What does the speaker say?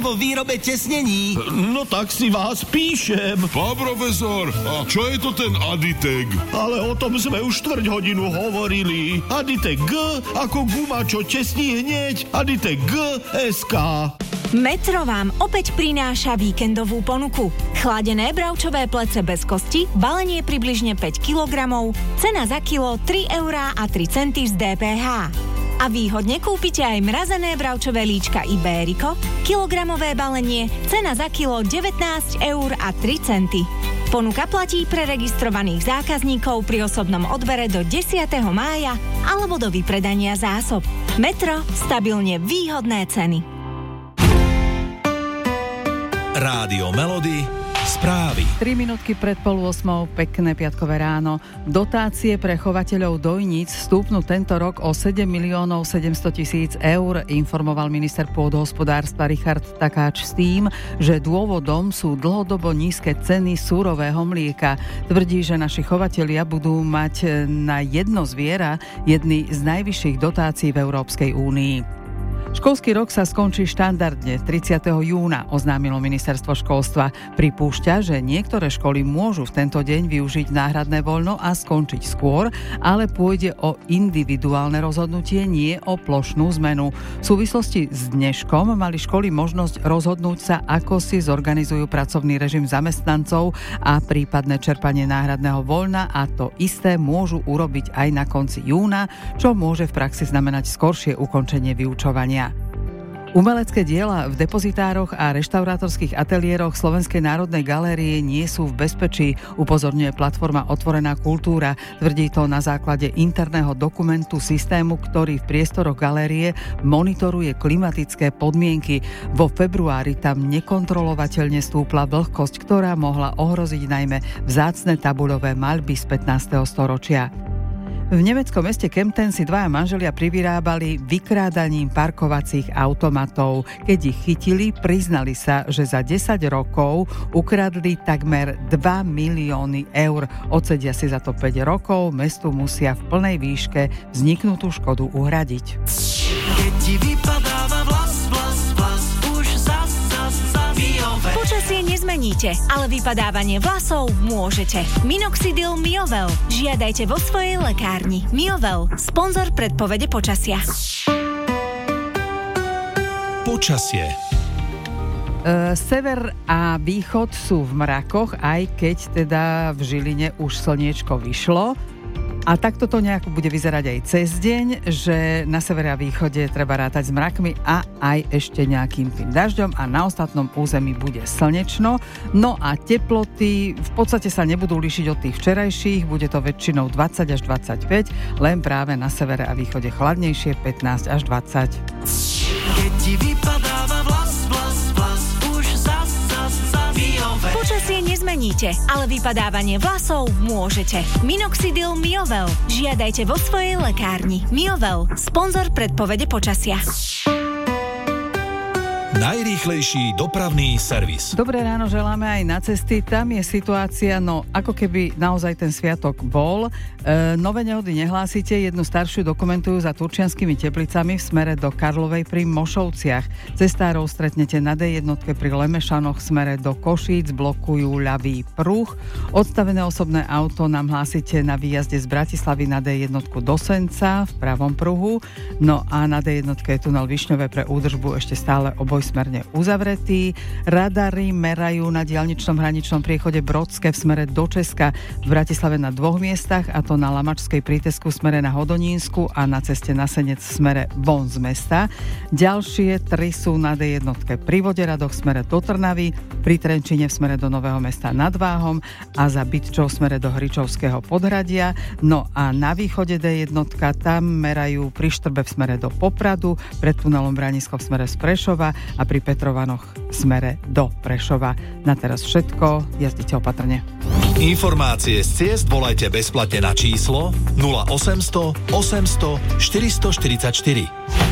vo výrobe tesnení. No tak si vás píšem. Pán profesor, a čo je to ten Aditec? Ale o tom sme už 4 hodinu hovorili. Aditec G ako guma, čo tesní hneď. Aditec G.sk. Metro vám opäť prináša víkendovú ponuku. Chladené bravčové plece bez kosti, balenie približne 5 kg, cena za kilo 3,03 € z DPH. A výhodne kúpite aj mrazené bravčové líčka Ibérico, kilogramové balenie, cena za kilo 19,03 €. Ponuka platí pre registrovaných zákazníkov pri osobnom odbere do 10. mája alebo do vypredania zásob. Metro, stabilne výhodné ceny. Rádio Melody, správy. 3 minútky pred 7:30, pekné piatkové ráno. Dotácie pre chovateľov dojníc stúpnú tento rok o 7 700 000 €, informoval minister pôdohospodárstva Richard Takáč s tým, že dôvodom sú dlhodobo nízke ceny súrového mlieka. Tvrdí, že naši chovatelia budú mať na jedno zviera jedny z najvyšších dotácií v Európskej únii. Školský rok sa skončí štandardne 30. júna, oznámilo ministerstvo školstva. Pripúšťa, že niektoré školy môžu v tento deň využiť náhradné voľno a skončiť skôr, ale pôjde o individuálne rozhodnutie, nie o plošnú zmenu. V súvislosti s dneškom mali školy možnosť rozhodnúť sa, ako si zorganizujú pracovný režim zamestnancov a prípadné čerpanie náhradného voľna, a to isté môžu urobiť aj na konci júna, čo môže v praxi znamenať skoršie ukončenie vyučovania. Umelecké diela v depozitároch a reštaurátorských ateliéroch Slovenskej národnej galérie nie sú v bezpečí, upozorňuje platforma Otvorená kultúra. Tvrdí to na základe interného dokumentu systému, ktorý v priestoroch galérie monitoruje klimatické podmienky. Vo februári tam nekontrolovateľne stúpla vlhkosť, ktorá mohla ohroziť najmä vzácne tabuľové maľby z 15. storočia. V nemeckom meste Kempten si dvaja manželia privyrábali vykrádaním parkovacích automatov. Keď ich chytili, priznali sa, že za 10 rokov ukradli takmer 2 milióny €. Odsedia si za to 5 rokov, mestu musia v plnej výške vzniknutú škodu uhradiť. Keď ti vypadáva vlas, už zas Miovel. Počasie nezmeníte, ale vypadávanie vlasov môžete. Minoxidil Miovel. Žiadajte vo svojej lekárni. Miovel, sponzor predpovede počasia. Počasie. Sever a východ sú v mrakoch, aj keď teda v Žiline už slniečko vyšlo. A takto to nejako bude vyzerať aj cez deň, že na severe a východe treba rátať s mrakmi a aj ešte nejakým tým dažďom, a na ostatnom území bude slnečno. No a teploty v podstate sa nebudú líšiť od tých včerajších, bude to väčšinou 20 až 25, len práve na severe a východe chladnejšie 15 až 20. Keď ti vypadáva vlas, už zas Miovel. Počasie nezmeníte, ale vypadávanie vlasov môžete. Minoxidil Miovel. Žiadajte vo svojej lekárni. Miovel, sponzor predpovede počasia. Najrýchlejší dopravný servis. Dobré ráno želáme aj na cesty. Tam je situácia, no ako keby naozaj ten sviatok bol. Nové nehody nehlásite, jednu staršiu dokumentujú za Turčianskými Teplicami v smere do Karlovej pri Mošovciach. Cestárov stretnete na D1 pri Lemešanoch v smere do Košíc, blokujú ľavý pruh. Odstavené osobné auto nám hlásite na výjazde z Bratislavy na D1 do Senca v pravom pruhu. No a na D1 je tunel Višňové pre údržbu ešte stále obojsmerne uzavretý. Radary merajú na diaľničnom hraničnom priechode Brodské v smere do Česka, v Bratislave na 2 miestach, a to na Lamačskej prítesku v smere na Hodonínsku a na ceste na Senec v smere von z mesta. Ďalšie 3 sú na D1 pri Voderadoch v smere do Trnavy, pri Trenčine v smere do Nového Mesta nad Váhom a za Bytčou v smere do Hričovského podhradia. No a na východe D1 tam merajú pri Štrbe v smere do Popradu, pred tunelom Branisko v smere z Prešova a pri Petrovanoch v smere do Prešova. Na teraz všetko, jazdite opatrne. Informácie z ciest volajte bezplatne na číslo 0800 800 444.